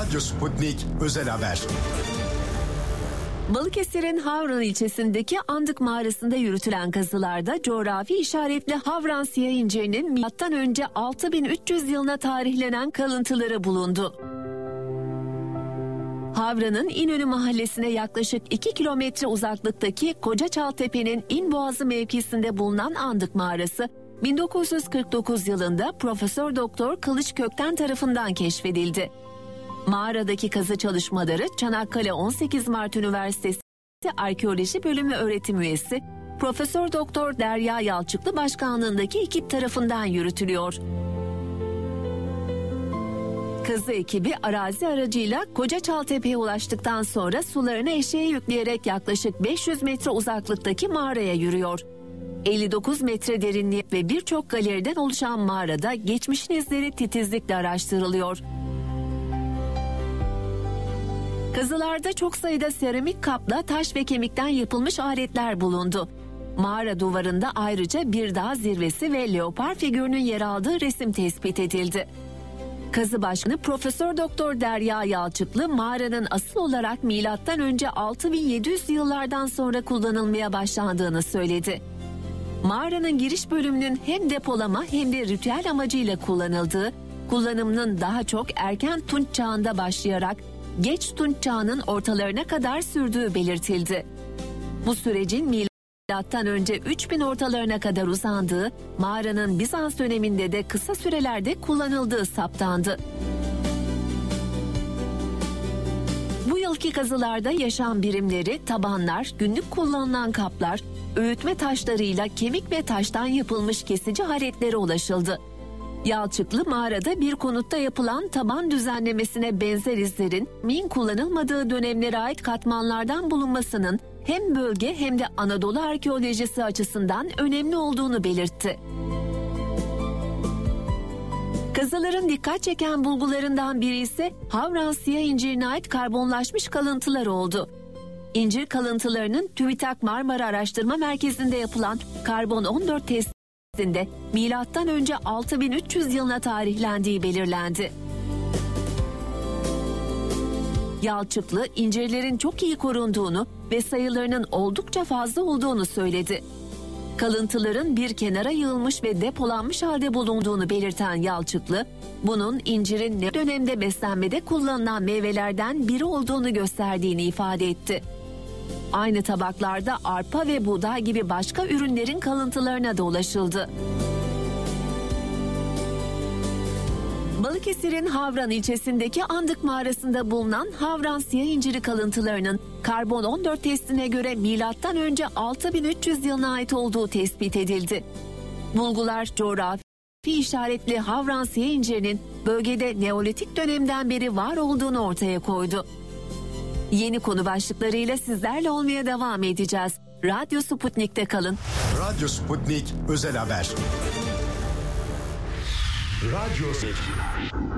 Radyo Sputnik Özel Haber. Balıkesir'in Havran ilçesindeki Andık Mağarası'nda yürütülen kazılarda coğrafi işaretli Havran siyah incirinin M.Ö. 6300 yılına tarihlenen kalıntıları bulundu. Havran'ın İnönü mahallesine yaklaşık 2 kilometre uzaklıktaki Kocaçaltepe'nin İnboğazı mevkisinde bulunan Andık Mağarası, 1949 yılında Profesör Doktor Kılıç Kökten tarafından keşfedildi. Mağaradaki kazı çalışmaları Çanakkale 18 Mart Üniversitesi Arkeoloji Bölümü öğretim üyesi Profesör Doktor Derya Yalçıklı başkanlığındaki ekip tarafından yürütülüyor. Kazı ekibi arazi aracıyla Kocaçaltepe'ye ulaştıktan sonra sularını eşeğe yükleyerek yaklaşık 500 metre uzaklıktaki mağaraya yürüyor. 59 metre derinliği ve birçok galeriden oluşan mağarada geçmişin izleri titizlikle araştırılıyor. Kazılarda çok sayıda seramik kapla taş ve kemikten yapılmış aletler bulundu. Mağara duvarında ayrıca bir dağ zirvesi ve leopar figürünün yer aldığı resim tespit edildi. Kazı başkanı Profesör Doktor Derya Yalçıklı mağaranın asıl olarak M.Ö. 6700 yıllardan sonra kullanılmaya başlandığını söyledi. Mağaranın giriş bölümünün hem depolama hem de ritüel amacıyla kullanıldığı, kullanımının daha çok erken Tunç çağında başlayarak geç Tunç çağının ortalarına kadar sürdüğü belirtildi. Bu sürecin M.Ö. 3000 ortalarına kadar uzandığı, mağaranın Bizans döneminde de kısa sürelerde kullanıldığı saptandı. Bu yılki kazılarda yaşam birimleri, tabanlar, günlük kullanılan kaplar, öğütme taşlarıyla kemik ve taştan yapılmış kesici aletlere ulaşıldı. Yalçıklı mağarada bir konutta yapılan taban düzenlemesine benzer izlerin kullanılmadığı dönemlere ait katmanlardan bulunmasının hem bölge hem de Anadolu arkeolojisi açısından önemli olduğunu belirtti. Kazıların dikkat çeken bulgularından biri ise Havran siyah incirine ait karbonlaşmış kalıntılar oldu. İncir kalıntılarının TÜBİTAK Marmara Araştırma Merkezi'nde yapılan karbon 14 testinde M.Ö. 6300 yılına tarihlendiği belirlendi. Yalçıklı, incirlerin çok iyi korunduğunu ve sayılarının oldukça fazla olduğunu söyledi. Kalıntıların bir kenara yığılmış ve depolanmış halde bulunduğunu belirten Yalçıklı, bunun incirin ne dönemde beslenmede kullanılan meyvelerden biri olduğunu gösterdiğini ifade etti. Aynı tabaklarda arpa ve buğday gibi başka ürünlerin kalıntılarına da ulaşıldı. Balıkesir'in Havran ilçesindeki Andık Mağarası'nda bulunan Havran siyah inciri kalıntılarının karbon 14 testine göre M.Ö. 6300 yılına ait olduğu tespit edildi. Bulgular coğrafi işaretli Havran siyah incirinin bölgede Neolitik dönemden beri var olduğunu ortaya koydu. Yeni konu başlıklarıyla sizlerle olmaya devam edeceğiz. Radyo Sputnik'te kalın. Radyo Sputnik Özel Haber. Radyo